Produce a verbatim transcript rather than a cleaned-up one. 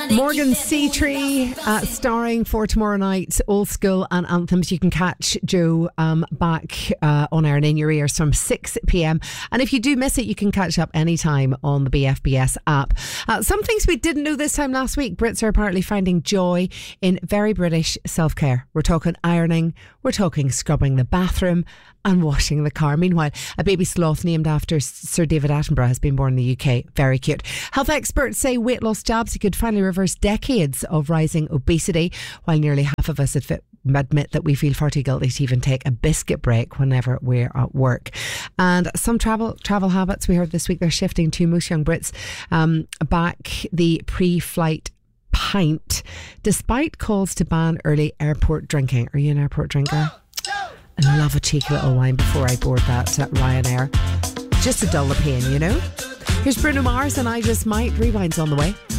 Morgan Seatree uh, starring for tomorrow night's Old School and Anthems. You can catch Joe um, back uh, on air and in your ears from six p.m. And if you do miss it, you can catch up anytime on the B F B S app. Uh, some things we didn't know this time last week. Brits are apparently finding joy in very British self-care. We're talking ironing, we're talking scrubbing the bathroom and washing the car. Meanwhile, a baby sloth named after Sir David Attenborough has been born in the U K. Very cute. Health experts say weight loss jabs could finally reverse decades of rising obesity, while nearly half of us admit that we feel far too guilty to even take a biscuit break whenever we're at work. And some travel travel habits we heard this week, they're shifting to most young Brits um, back the pre-flight pint, despite calls to ban early airport drinking. Are you an airport drinker? I love a cheeky little wine before I board that at Ryanair. Just to dull the pain, you know? Here's Bruno Mars and I Just Might. Rewind's on the way.